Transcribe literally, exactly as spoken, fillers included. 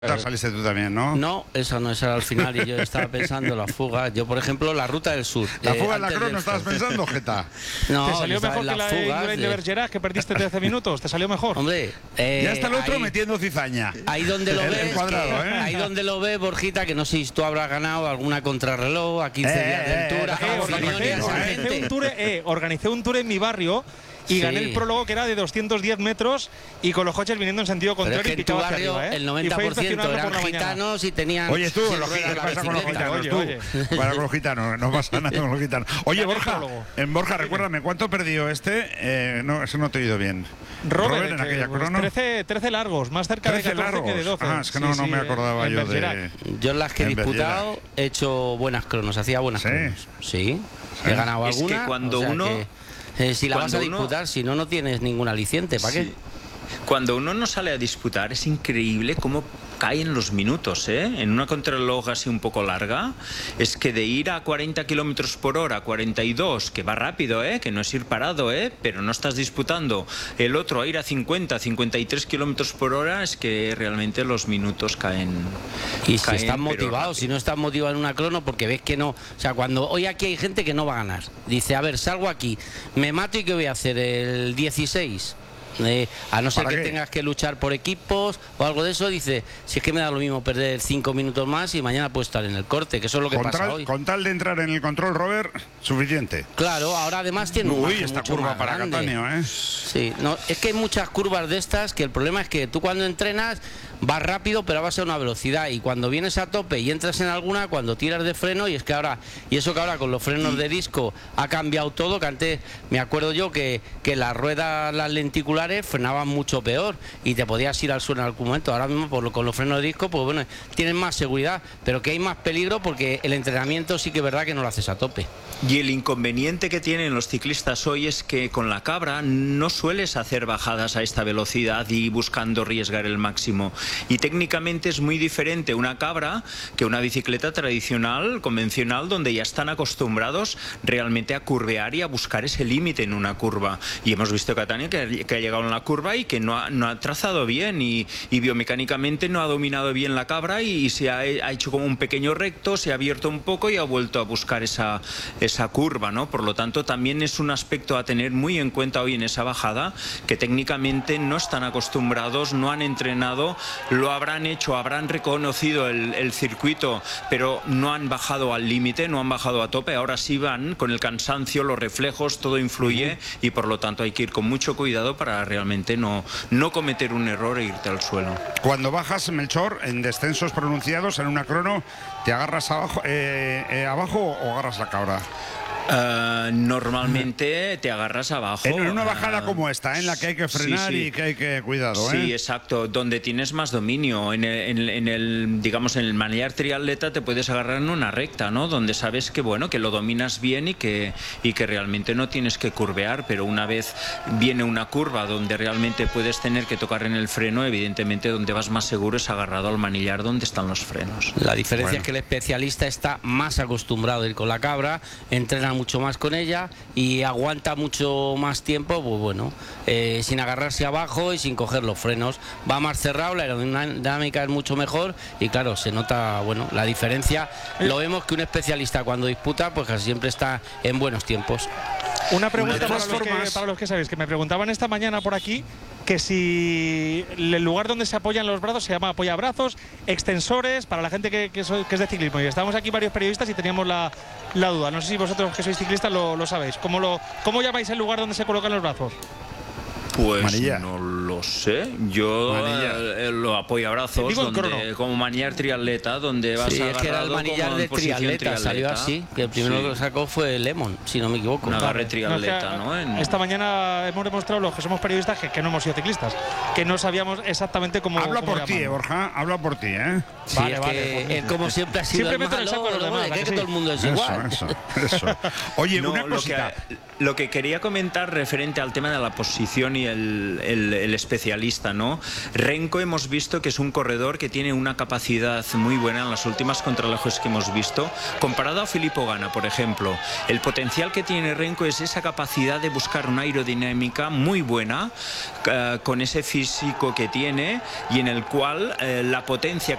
Saliste tú también, ¿no? No, esa no, esa era al final y yo estaba pensando la fuga. Yo, por ejemplo, la ruta del sur. ¿La fuga eh, en la crono estabas pensando, Jeta? No, ¿Te salió mejor la que la fuga de, de... de Bergerac, que perdiste trece minutos? ¿Te salió mejor? Hombre, eh, ya está el otro ahí, metiendo cizaña. Ahí donde lo el, ves, el cuadrado, que, ¿eh? ahí donde lo ves, Borjita, que no sé si tú habrás ganado alguna contrarreloj a quince eh, días de eh, altura. eh, Eh, organicé, esa organicé gente. un tour, eh, organicé un tour en mi barrio y Sí. gané el prólogo, que era de doscientos diez metros y con los coches viniendo en sentido Pero es contrario que y en tu picaba hacia barrio arriba, ¿eh? el Y noventa fue por ciento inspeccionarlo eran por la mañana. gitanos y tenían. Oye, tú, cien los, ruedas ¿qué la pasa con los bicicleta. gitanos? Oye, tú, oye. para con los gitanos, no pasa nada con los gitanos. Oye, Gané el Borja, prólogo. en Borja, recuérdame, ¿cuánto perdió este? Eh, no, eso no te he oído bien. Robert, en que, aquella pues, crono. trece, trece largos, más cerca de trece catorce largos. que de doce. Ah, es que Sí, no, no sí, me eh, acordaba en yo Bergerac. de... Yo en las que he En disputado he hecho buenas cronos, hacía buenas ¿Sí? cronos. Sí, Sí. he ganado Es que alguna. cuando o sea uno- que, eh, si la vas a cuando uno- disputar, si no, no tienes ningún aliciente. ¿Para Sí. qué? Cuando uno no sale a disputar es increíble cómo caen los minutos, ¿eh? En una contrarreloj así un poco larga, es que de ir a cuarenta kilómetros por hora, cuarenta y dos, que va rápido, ¿eh? Que no es ir parado, ¿eh? Pero no estás disputando. El otro a ir a cincuenta, cincuenta y tres kilómetros por hora, es que realmente los minutos caen. Y si caen, estás pero motivado, rápido. si no estás motivado en una crono, porque ves que no. O sea, cuando hoy aquí hay gente que no va a ganar. Dice, a ver, salgo aquí, me mato y ¿qué voy a hacer? El dieciséis. Eh, a no ser ¿Para que qué? tengas que luchar por equipos o algo de eso, dice, si es que me da lo mismo perder cinco minutos más y mañana puedo estar en el corte, que eso es lo que Con pasa tal, hoy. con tal de entrar en el control, Robert, suficiente. Claro, ahora además tiene un Uy, margen esta mucho curva más para grande. Catania, ¿eh? Sí, no, es que hay muchas curvas de estas que el problema es que tú cuando entrenas vas rápido, pero vas a una velocidad, y cuando vienes a tope y entras en alguna, cuando tiras de freno, y es que ahora, y eso que ahora con los frenos de disco ha cambiado todo, que antes me acuerdo yo que, que las ruedas, las lenticulares frenaban mucho peor y te podías ir al suelo en algún momento. Ahora mismo por lo, con los frenos de disco, pues bueno, tienes más seguridad, pero que hay más peligro porque el entrenamiento sí que es verdad que no lo haces a tope. Y el inconveniente que tienen los ciclistas hoy es que con la cabra no sueles hacer bajadas a esta velocidad y buscando arriesgar el máximo. Y técnicamente es muy diferente una cabra que una bicicleta tradicional, convencional, donde ya están acostumbrados realmente a curvear y a buscar ese límite en una curva. Y hemos visto Catania que, que ha llegado en la curva y que no ha, no ha trazado bien y, y biomecánicamente no ha dominado bien la cabra y, y se ha, ha hecho como un pequeño recto, se ha abierto un poco y ha vuelto a buscar esa, esa curva, ¿no? Por lo tanto, también es un aspecto a tener muy en cuenta hoy en esa bajada, que técnicamente no están acostumbrados, no han entrenado, lo habrán hecho, habrán reconocido el, el circuito, pero no han bajado al límite, no han bajado a tope. Ahora sí van con el cansancio, los reflejos, todo influye, uh-huh. Y por lo tanto hay que ir con mucho cuidado para realmente no, no cometer un error e irte al suelo. Cuando bajas, Melchor, en descensos pronunciados en una crono, ¿te agarras abajo, eh, eh, abajo o agarras la cabra? Uh, normalmente te agarras abajo. En una bajada uh, como esta, en la que hay que frenar, sí, sí. Y que hay que cuidado, ¿eh? Sí, exacto, donde tienes más dominio. En el, en, en el digamos, en el manillar triatleta te puedes agarrar en una recta, ¿no? Donde sabes que, bueno, que lo dominas bien y que, y que realmente no tienes que curvear, pero una vez viene una curva donde realmente puedes tener que tocar en el freno, evidentemente donde vas más seguro es agarrado al manillar donde están los frenos. La diferencia bueno. es que el especialista está más acostumbrado a ir con la cabra, entrena mucho más con ella y aguanta mucho más tiempo, pues bueno, eh, sin agarrarse abajo y sin coger los frenos. Va más cerrado, la aerodinámica es mucho mejor y claro, se nota, bueno, la diferencia. Lo vemos que un especialista cuando disputa, pues casi siempre está en buenos tiempos. Una pregunta para los, formas... que, para los que sabéis, que me preguntaban esta mañana por aquí que si el lugar donde se apoyan los brazos se llama apoyabrazos, extensores, para la gente que, que, soy, que es de ciclismo. Y estamos aquí varios periodistas y teníamos la, la duda. No sé si vosotros que sois ciclistas lo, lo sabéis. ¿Cómo, lo, ¿Cómo llamáis el lugar donde se colocan los brazos? Pues manilla. No lo sé. Yo eh, lo apoyo a brazos, donde, como manillar triatleta, donde vas sí, a es que era el manillar de triatleta, triatleta, salió así, que el primero sí. que lo sacó fue Lemon, si no me equivoco. Un agarre triatleta, no, ¿no? En... Esta mañana hemos demostrado los que somos periodistas que, que no hemos sido ciclistas, que no sabíamos exactamente cómo. Habla cómo por ti, eh, Borja, habla por ti, ¿eh? Sí, vale, es vale. Que Pues, él, como siempre ha sido siempre el malo, el saco de los demás, que, que, que sí. todo el mundo es eso, igual. Eso, eso. Oye, no, una lo cosita. Que, lo que quería comentar referente al tema de la posición y el, el, el especialista, ¿no? Renko hemos visto que es un corredor que tiene una capacidad muy buena en las últimas contrarrelojes que hemos visto, comparado a Filippo Ganna, por ejemplo. El potencial que tiene Renko es esa capacidad de buscar una aerodinámica muy buena, uh, con ese físico que tiene y en el cual uh, la potencia